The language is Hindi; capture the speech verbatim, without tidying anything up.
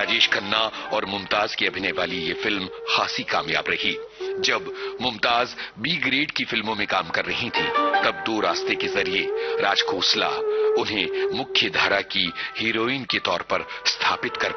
राजेश खन्ना और मुमताज की अभिनय वाली ये फिल्म खासी कामयाब रही। जब मुमताज बी ग्रेड की फिल्मों में काम कर रही थी, तब दो रास्ते के जरिए राज खोसला उन्हें मुख्य धारा की हीरोइन के तौर पर स्थापित कर